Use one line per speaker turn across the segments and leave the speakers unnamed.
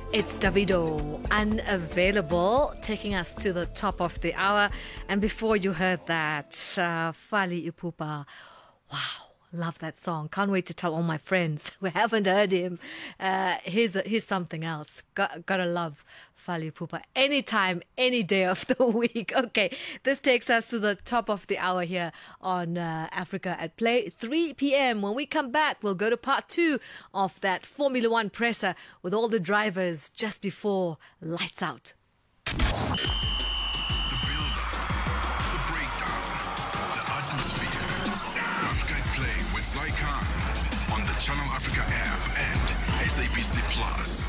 It's Davido, Unavailable, taking us to the top of the hour. And before you heard that, Fali Ipupa, wow, love that song. Can't wait to tell all my friends who haven't heard him. Here's something else. Gotta love Fali Ipupa anytime, any day of the week. Okay, this takes us to the top of the hour here on Africa at Play. 3 p.m. When we come back, we'll go to part 2 of that Formula One presser with all the drivers just before lights out.
The build-up, the breakdown, the atmosphere. Africa at Play with Zai Khan on the Channel Africa app and SABC Plus.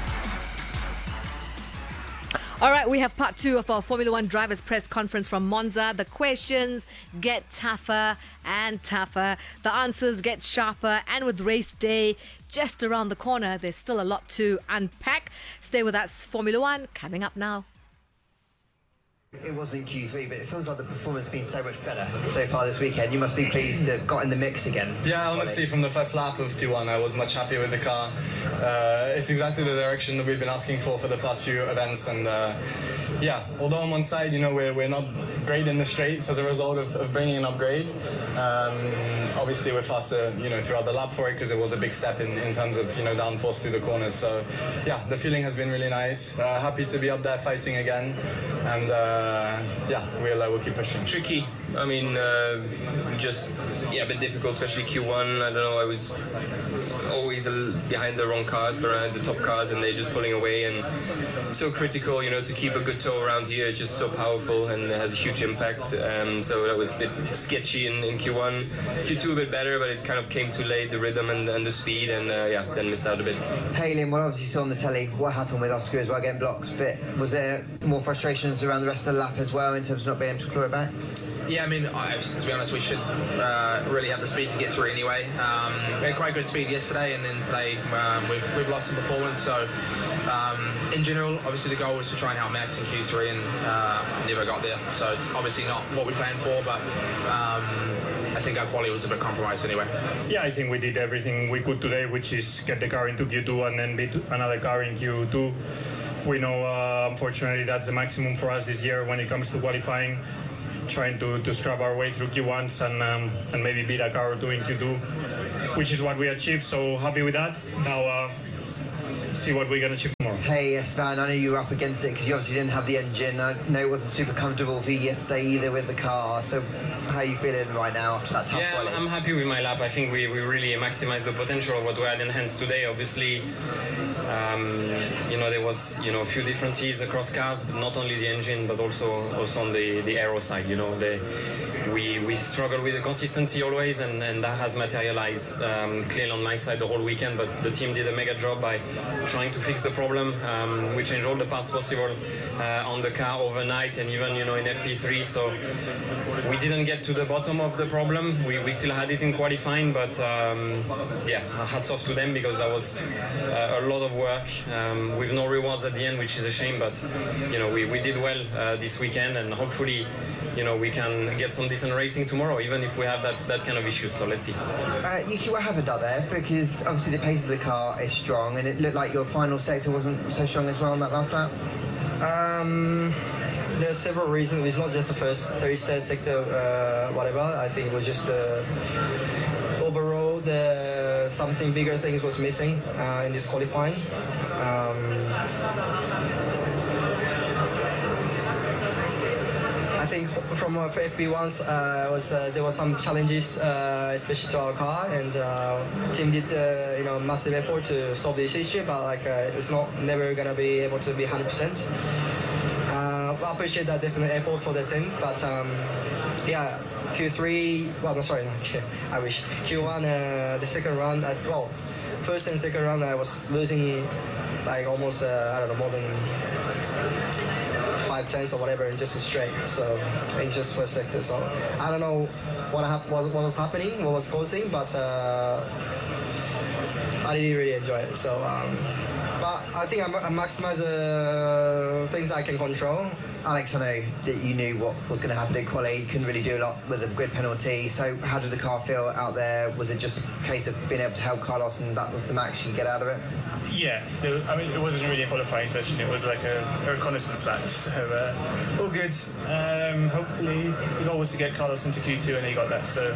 All right, we have part 2 of our Formula One drivers press conference from Monza. The questions get tougher and tougher. The answers get sharper. And with race day just around the corner, there's still a lot to unpack. Stay with us. Formula One coming up now.
It wasn't Q3, but it feels like the performance has been so much better so far this weekend. You must be pleased to have got in the mix again.
Yeah, honestly, from the first lap of Q1, I was much happier with the car. It's exactly the direction that we've been asking for the past few events. And yeah, although on one side, we're not great in the straights as a result of bringing an upgrade. Obviously, we're faster, throughout the lap for it because it was a big step in terms of, downforce through the corners. So yeah, the feeling has been really nice. Happy to be up there fighting again. And we'll keep pushing.
Tricky. I mean, a bit difficult, especially Q1. I don't know, I was always behind the wrong cars, behind the top cars, and they're just pulling away. And so critical, to keep a good toe around here. It's just so powerful and it has a huge impact. So that was a bit sketchy in Q1. Q2 a bit better, but it kind of came too late, the rhythm and the speed, and then missed out a bit.
Hey, Liam, well, obviously you saw on the telly what happened with Oscar as well, getting blocked, but was there more frustrations around the rest of the lap as well in terms of not being able to claw it back?
Yeah, I mean, to be honest, we should really have the speed to get through anyway. We had quite good speed yesterday, and then today we've lost some performance. So, in general, obviously the goal was to try and help Max in Q3, and never got there. So it's obviously not what we planned for, but I think our quality was a bit compromised anyway.
Yeah, I think we did everything we could today, which is get the car into Q2 and then beat another car in Q2. We know, unfortunately, that's the maximum for us this year when it comes to qualifying. Trying to scrub our way through Q1s and maybe beat a car or two in Q2, which is what we achieved. So happy with that. Now see what we're going to achieve tomorrow.
Hey, Esteban, I know you were up against it because you obviously didn't have the engine. I know it wasn't super comfortable for you yesterday either with the car. So how are you feeling right now after that tough quality?
I'm happy with my lap. I think we really maximized the potential of what we had in hands today. Obviously, there was a few differences across cars, but not only the engine, but also on the aero side. We struggle with the consistency always, and that has materialized clearly on my side the whole weekend. But the team did a mega job by trying to fix the problem. We changed all the parts possible on the car overnight, and even in FP3. So we didn't get to the bottom of the problem. We still had it in qualifying, but hats off to them because that was a lot of work with no rewards at the end, which is a shame. But we did well this weekend, and hopefully we can get some decent racing tomorrow, even if we have that kind of issues. So let's see.
Yuki, what happened out there? Because obviously the pace of the car is strong, and it looked like your final sector wasn't so strong as well on that last lap.
There are several reasons. It's not just the first 30 sector, whatever. I think it was just overall something bigger things was missing in this qualifying. I think from FP1s there were some challenges, especially to our car, and team did massive effort to solve this issue, but it's never gonna be able to be 100%. I appreciate that definite effort for the team, but Q3. Well, no, sorry, no, I wish Q1 the second round. First and second round I was losing almost more than 5/10 or whatever in just a straight, so in just first sector. So I don't know what was happening, what was causing, but I didn't really enjoy it. So, but I think I maximize the things I can control.
Alex, I know that you knew what was going to happen in quali. You couldn't really do a lot with the grid penalty. So how did the car feel out there? Was it just a case of being able to help Carlos and that was the max you get out of it?
Yeah, I mean, it wasn't really a qualifying session. It was like a reconnaissance lap. So all good. Hopefully, the goal was to get Carlos into Q2 and he got that. So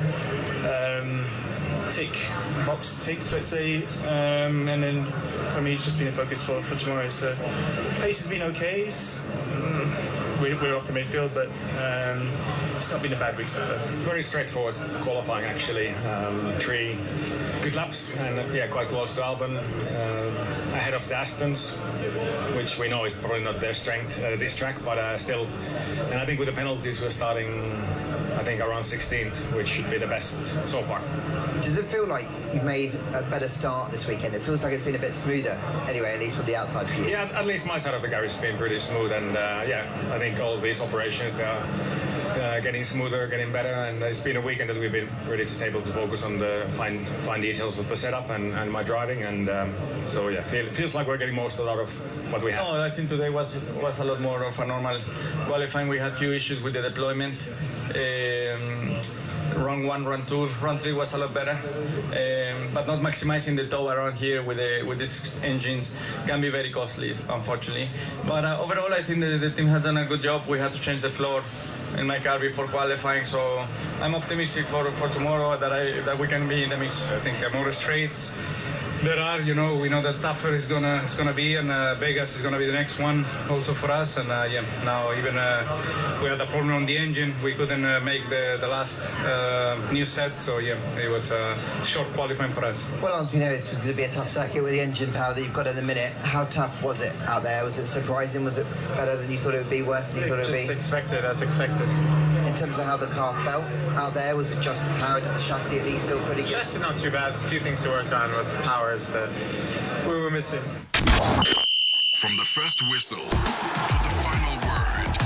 box ticked, let's say. And then for me, it's just been a focus for tomorrow. So pace has been okay. We're off the midfield, but it's not been a bad week so far.
Very straightforward qualifying, actually. 3 good laps and quite close to Albon, ahead of the Astons, which we know is probably not their strength, this track, but still. And I think with the penalties we're starting, I think around 16th, which should be the best so far.
Does it feel like you've made a better start this weekend? It feels like it's been a bit smoother, anyway, at least from the outside for you.
Yeah, at least my side of the garage has been pretty smooth, and I think all these operations, they are getting smoother, getting better, and it's been a weekend that we've been really just able to focus on the fine details of the setup and my driving, and feels like we're getting most out of what we have.
No, I think today was a lot more of a normal qualifying. We had few issues with the deployment. Run 1, run 2, run 3 was a lot better, but not maximizing the tow around here with these engines can be very costly, unfortunately. But overall, I think the team has done a good job. We had to change the floor in my car before qualifying, so I'm optimistic for tomorrow that we can be in the mix. I think more straights there are, we know that tougher is gonna be, and Vegas is gonna be the next one also for us. And now even we had a problem on the engine. We couldn't make the last new set, so it was a short qualifying for us.
Well, Lance, we know this was going to be a tough circuit with the engine power that you've got in the minute. How tough was it out there? Was it surprising? Was it better than you thought it would be? Worse than you thought it would be?
As expected.
In terms of how the car felt out there, was it just the power? Did the chassis at least feel pretty good?
Chassis not too bad. A few things to work on was the powers that we were missing.
From the first whistle to the final word,